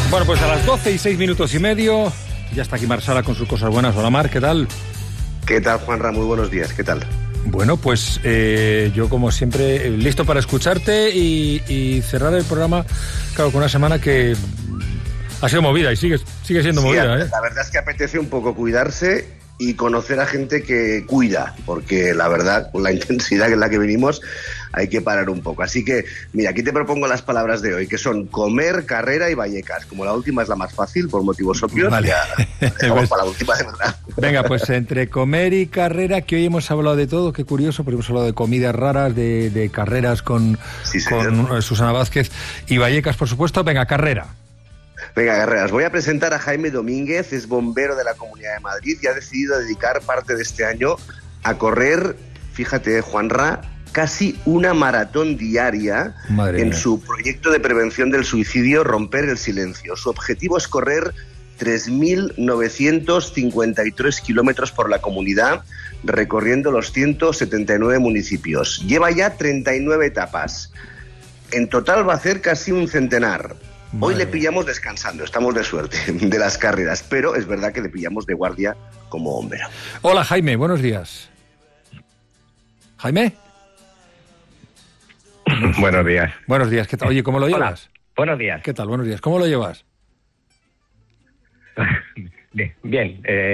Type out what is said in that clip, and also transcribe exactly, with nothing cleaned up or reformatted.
Bueno, pues a las doce y seis minutos y medio, ya está aquí Mar Sala con sus cosas buenas. Hola Mar, ¿qué tal? ¿Qué tal, Juanra? Muy buenos días, ¿qué tal? Bueno, pues eh, yo como siempre listo para escucharte y, y cerrar el programa, claro, con una semana que ha sido movida y sigue, sigue siendo sí, movida, ¿eh? La verdad es que apetece un poco cuidarse y conocer a gente que cuida, porque la verdad, con la intensidad en la que venimos, hay que parar un poco. Así que, mira, aquí te propongo las palabras de hoy, que son comer, carrera y Vallecas. Como la última es la más fácil, por motivos obvios, vale. ya dejamos pues, para la última, de verdad. Venga, pues entre comer y carrera, que hoy hemos hablado de todo, qué curioso, porque hemos hablado de comidas raras, de, de carreras con, sí, con Susana Vázquez y Vallecas, por supuesto. Venga, carrera. Venga, guerreras, voy a presentar a Jaime Domínguez, es bombero de la Comunidad de Madrid y ha decidido dedicar parte de este año a correr, fíjate, Juanra, casi una maratón diaria Madre en mía. su proyecto de prevención del suicidio, Romper el Silencio. Su objetivo es correr tres mil novecientos cincuenta y tres kilómetros por la comunidad, recorriendo los ciento setenta y nueve municipios. Lleva ya treinta y nueve etapas. En total va a hacer casi un centenar. Hoy le pillamos descansando, estamos de suerte de las carreras, pero es verdad que le pillamos de guardia como bombero. Hola Jaime, buenos días. ¿Jaime? Buenos días. Buenos días, ¿qué tal? Oye, ¿cómo lo llevas? Hola. Buenos días. ¿Qué tal? Buenos días, ¿cómo lo llevas? Bien, bien. Eh...